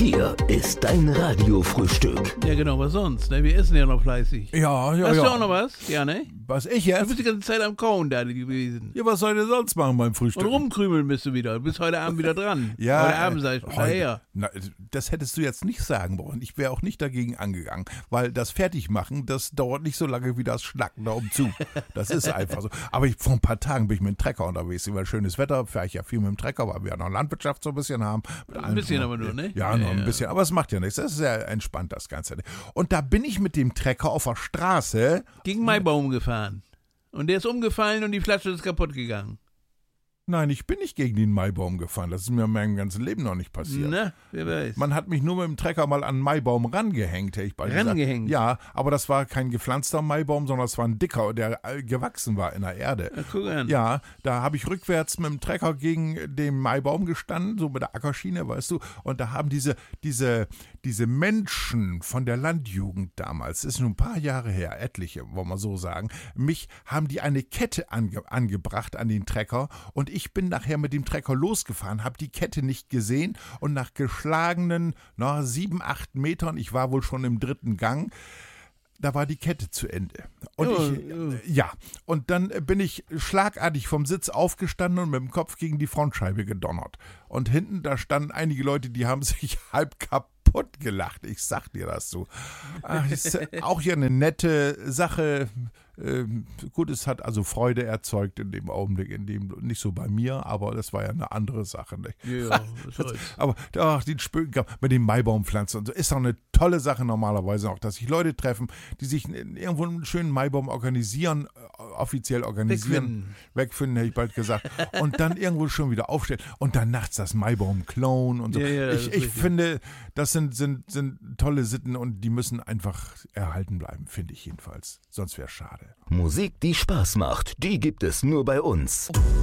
Hier ist dein Radiofrühstück. Ja genau, was sonst, ne? Wir essen ja noch fleißig. Ja. Hast du auch noch was? Ja, ne? Was, ich Du jetzt? bist die ganze Zeit am Kauen da gewesen. Ja, was soll ich denn sonst machen beim Frühstück? Und rumkrümeln bist du wieder. Du bist heute Abend wieder dran. Ja, Heute Abend sag ich, daher. Na, das hättest du jetzt nicht sagen wollen. Ich wäre auch nicht dagegen angegangen, weil das Fertigmachen, das dauert nicht so lange wie das Schnacken da zu. Das ist einfach so. Aber vor ein paar Tagen bin ich mit dem Trecker unterwegs. Über schönes Wetter fahre ich ja viel mit dem Trecker, weil wir ja noch Landwirtschaft so ein bisschen haben. Ein bisschen aber nur, ne? Ja, noch ein bisschen. Aber es macht ja nichts. Das ist sehr entspannt, das Ganze. Und da bin ich mit dem Trecker auf der Straße. Gegen Maibaum gefahren. Und der ist umgefallen und die Flasche ist kaputt gegangen. Nein, ich bin nicht gegen den Maibaum gefahren. Das ist mir in meinem ganzen Leben noch nicht passiert. Na, wer weiß. Man hat mich nur mit dem Trecker mal an einen Maibaum rangehängt, hätte ich bald Rangehängt? gesagt. Ja, aber das war kein gepflanzter Maibaum, sondern es war ein dicker, der gewachsen war in der Erde. Na, guck an. Ja, da habe ich rückwärts mit dem Trecker gegen den Maibaum gestanden, so mit der Ackerschiene, weißt du, und da haben diese Menschen von der Landjugend damals, das ist nun ein paar Jahre her, etliche, wollen wir so sagen, haben die eine Kette angebracht an den Trecker und ich bin nachher mit dem Trecker losgefahren, habe die Kette nicht gesehen und nach geschlagenen 7, 8 Metern, ich war wohl schon im 3. Gang, da war die Kette zu Ende. Und und dann bin ich schlagartig vom Sitz aufgestanden und mit dem Kopf gegen die Frontscheibe gedonnert. Und hinten, da standen einige Leute, die haben sich halb kaputt gelacht. Ich sag dir das so. Ist auch ja eine nette Sache. Gut, es hat also Freude erzeugt in dem Augenblick, nicht so bei mir, aber das war ja eine andere Sache. Nicht? Ja, das heißt. Aber den Spöken mit den Maibaumpflanzen und so ist doch eine tolle Sache normalerweise auch, dass sich Leute treffen, die sich irgendwo einen schönen Maibaum organisieren, offiziell organisieren, wegfinden, hätte ich bald gesagt, und dann irgendwo schon wieder aufstellen und dann nachts das Maibaum klauen und so. Ja, ich finde, das sind tolle Sitten und die müssen einfach erhalten bleiben, finde ich jedenfalls. Sonst wäre es schade. Musik, die Spaß macht, die gibt es nur bei uns.